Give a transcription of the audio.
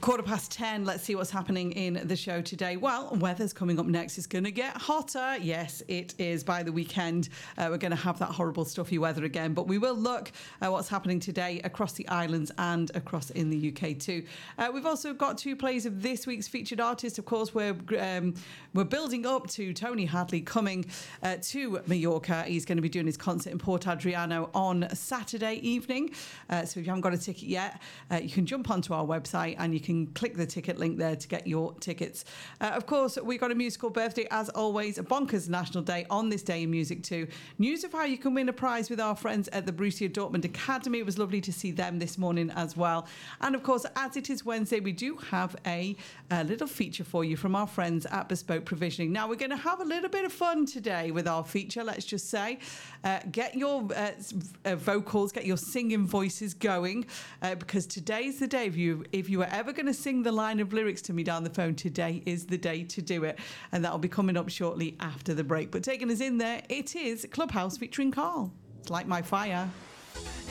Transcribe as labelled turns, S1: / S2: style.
S1: 10:15. Let's see what's happening in the show today. Well, weather's coming up next. It's going to get hotter. Yes, it is. By the weekend, we're going to have that horrible stuffy weather again. But we will look at what's happening today across the islands and across in the UK too. We've also got two plays of this week's featured artist. Of course, we're building up to Tony Hadley coming to Mallorca. He's going to be doing his concert in Port Adriano on Saturday evening. So if you haven't got a ticket yet, you can jump onto our website and you can click the ticket link there to get your tickets. Of course, we've got a musical birthday, as always, a bonkers National Day on this day in music too. News of how you can win a prize with our friends at the Borussia Dortmund Academy. It was lovely to see them this morning as well. And of course, as it is Wednesday, we do have a little feature for you from our friends at Bespoke Provisioning. Now, we're going to have a little bit of fun today with our feature, let's just say. Get your vocals, get your singing voices going, because today's the day. If you were ever going to sing the line of lyrics to me down the phone, today is the day to do it. And that'll be coming up shortly after the break. But taking us in there, it is Clubhouse featuring Carl. It's Like My Fire.